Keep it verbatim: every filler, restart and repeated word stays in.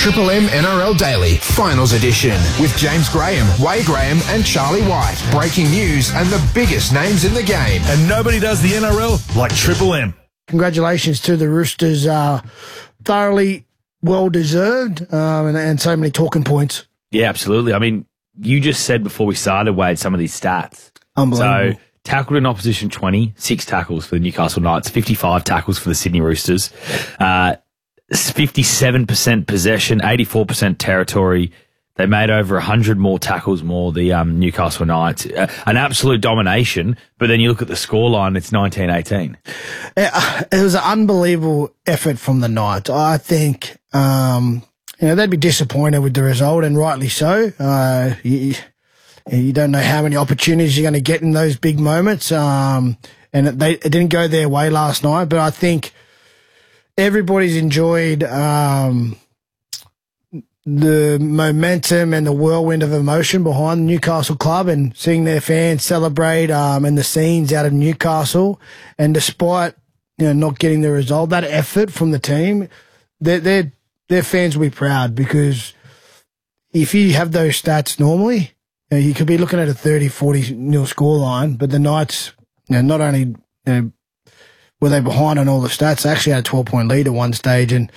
Triple M N R L Daily, Finals Edition, with James Graham, Way Graham and Charlie White. Breaking news and the biggest names in the game. And nobody does the N R L like Triple M. Congratulations to the Roosters. Uh, thoroughly well-deserved um, and, and so many talking points. Yeah, absolutely. I mean, you just said before we started, Wade, some of these stats. Unbelievable. So, tackled in opposition twenty, six tackles for the Newcastle Knights, fifty-five tackles for the Sydney Roosters. Uh, fifty-seven percent possession, eighty-four percent territory. They made over one hundred more tackles more, the um, Newcastle Knights. Uh, an absolute domination, but then you look at the scoreline, it's nineteen eighteen. It, it was an unbelievable effort from the Knights. I think um, you know they'd be disappointed with the result, and rightly so. Uh, you, you don't know how many opportunities you're going to get in those big moments, um, and it, they, it didn't go their way last night, but I think everybody's enjoyed um, the momentum and the whirlwind of emotion behind the Newcastle club and seeing their fans celebrate um, and the scenes out of Newcastle. And despite you know not getting the result, that effort from the team, their their their fans will be proud, because if you have those stats normally, you know, you could be looking at a thirty, forty nil scoreline, but the Knights, you know, not only you know, were they behind on all the stats? They actually had a twelve-point lead at one stage, and